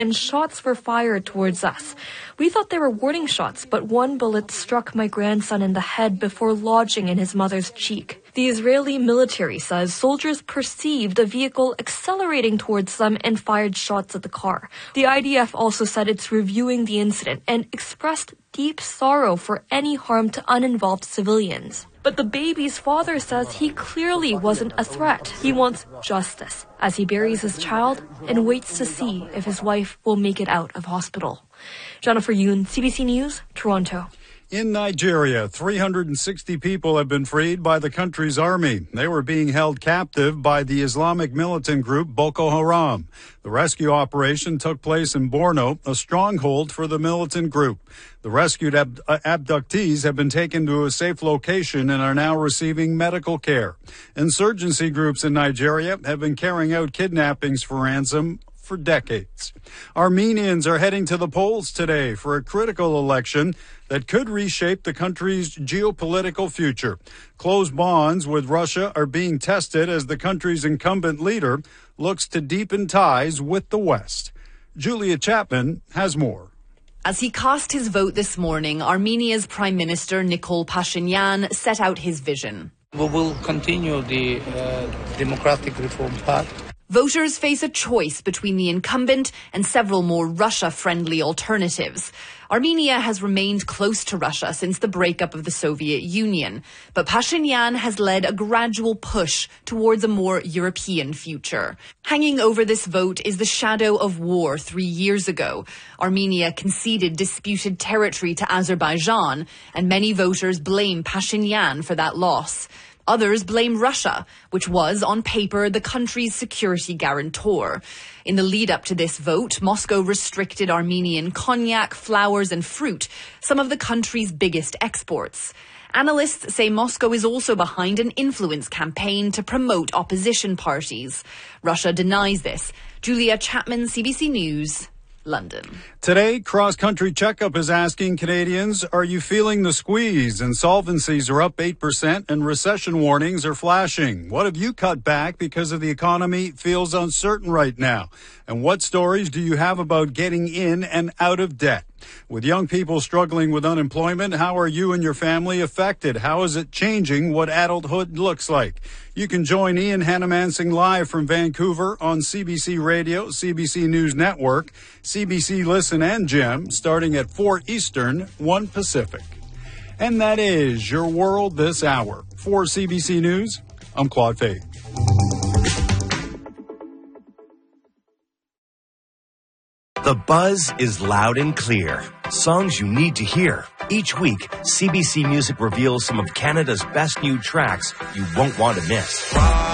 and shots were fired towards us. We thought they were warning shots, but one bullet struck my grandson in the head before lodging in his mother's cheek. The Israeli military says soldiers perceived a vehicle accelerating towards them and fired shots at the car. The IDF also said it's reviewing the incident and expressed deep sorrow for any harm to uninvolved civilians. But the baby's father says he clearly wasn't a threat. He wants justice as he buries his child and waits to see if his wife will make it out of hospital. Jennifer Yoon, CBC News, Toronto. In Nigeria, 360 people have been freed by the country's army. They were being held captive by the Islamic militant group Boko Haram. The rescue operation took place in Borno, a stronghold for the militant group. The rescued abductees have been taken to a safe location and are now receiving medical care. Insurgency groups in Nigeria have been carrying out kidnappings for ransom for decades. Armenians are heading to the polls today for a critical election that could reshape the country's geopolitical future. Close bonds with Russia are being tested as the country's incumbent leader looks to deepen ties with the West. Julia Chapman has more. As he cast his vote this morning, Armenia's Prime Minister Nikol Pashinyan set out his vision. We will continue the democratic reform path. Voters face a choice between the incumbent and several more Russia-friendly alternatives. Armenia has remained close to Russia since the breakup of the Soviet Union, but Pashinyan has led a gradual push towards a more European future. Hanging over this vote is the shadow of war 3 years ago. Armenia conceded disputed territory to Azerbaijan, and many voters blame Pashinyan for that loss. Others blame Russia, which was, on paper, the country's security guarantor. In the lead-up to this vote, Moscow restricted Armenian cognac, flowers and fruit, some of the country's biggest exports. Analysts say Moscow is also behind an influence campaign to promote opposition parties. Russia denies this. Julia Chapman, CBC News, London. Today, Cross Country Checkup is asking Canadians, are you feeling the squeeze? Insolvencies are up 8% and recession warnings are flashing. What have you cut back because of the economy feels uncertain right now? And what stories do you have about getting in and out of debt? With young people struggling with unemployment, how are you and your family affected? How is it changing what adulthood looks like? You can join Ian Hannamansing live from Vancouver on CBC Radio, CBC News Network, CBC Listen and Gem, starting at 4 Eastern, 1 Pacific. And that is your world this hour. For CBC News, I'm Claude Fay. The buzz is loud and clear. Songs you need to hear. Each week, CBC Music reveals some of Canada's best new tracks you won't want to miss.